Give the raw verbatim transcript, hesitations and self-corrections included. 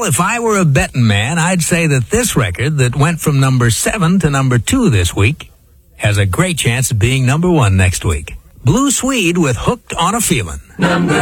if I were a betting man, I'd say that this record that went from number seven to number two this week has a great chance of being number one next week. Blue Swede with Hooked on a Feeling. Number